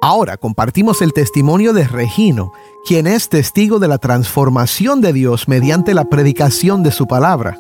Ahora compartimos el testimonio de Regino, quien es testigo de la transformación de Dios mediante la predicación de su palabra.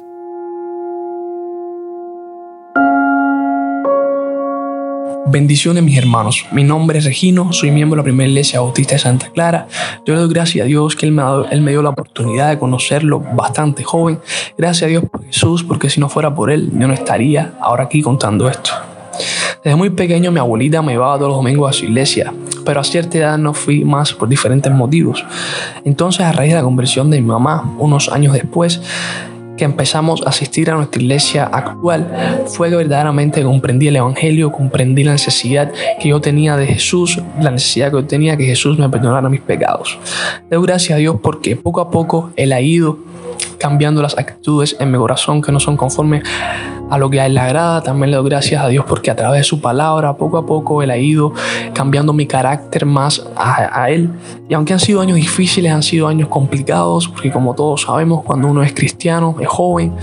Bendiciones, mis hermanos. Mi nombre es Regino, soy miembro de la Primera Iglesia Bautista de Santa Clara. Yo le doy gracias a Dios que Él me dio la oportunidad de conocerlo bastante joven. Gracias a Dios por Jesús, porque si no fuera por Él, yo no estaría ahora aquí contando esto. Desde muy pequeño mi abuelita me llevaba todos los domingos a su iglesia, pero a cierta edad no fui más por diferentes motivos. Entonces, a raíz de la conversión de mi mamá, unos años después, que empezamos a asistir a nuestra iglesia actual, fue que verdaderamente comprendí el Evangelio, comprendí la necesidad que yo tenía de Jesús, la necesidad que yo tenía que Jesús me perdonara mis pecados. Le doy gracias a Dios porque poco a poco Él ha ido cambiando las actitudes en mi corazón que no son conformes a lo que a Él le agrada. También le doy gracias a Dios porque a través de su palabra, poco a poco Él ha ido cambiando mi carácter más a Él. Y aunque han sido años difíciles, han sido años complicados, porque como todos sabemos, cuando uno es cristiano, es joven,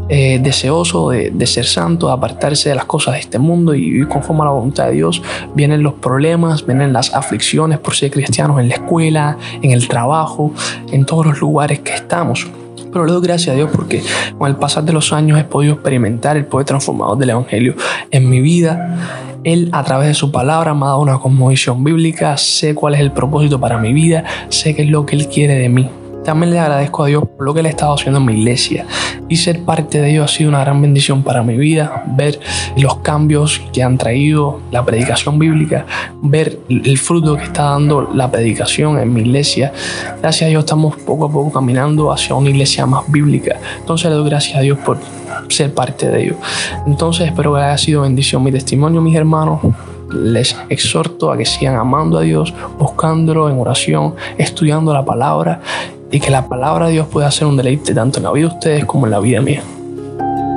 deseoso de ser santo, de apartarse de las cosas de este mundo y vivir conforme a la voluntad de Dios, vienen los problemas, vienen las aflicciones por ser cristianos en la escuela, en el trabajo, en todos los lugares que estamos. Pero le doy gracias a Dios porque con el pasar de los años he podido experimentar el poder transformador del Evangelio en mi vida. Él, a través de su palabra, me ha dado una cosmovisión bíblica. Sé cuál es el propósito para mi vida. Sé qué es lo que Él quiere de mí. También le agradezco a Dios por lo que Él ha estado haciendo en mi iglesia. Y ser parte de ello ha sido una gran bendición para mi vida. Ver los cambios que han traído la predicación bíblica. Ver el fruto que está dando la predicación en mi iglesia. Gracias a Dios estamos poco a poco caminando hacia una iglesia más bíblica. Entonces le doy gracias a Dios por ser parte de ello. Entonces espero que haya sido bendición mi testimonio, mis hermanos. Les exhorto a que sigan amando a Dios, buscándolo en oración, estudiando la palabra y que la palabra de Dios pueda ser un deleite tanto en la vida de ustedes como en la vida mía.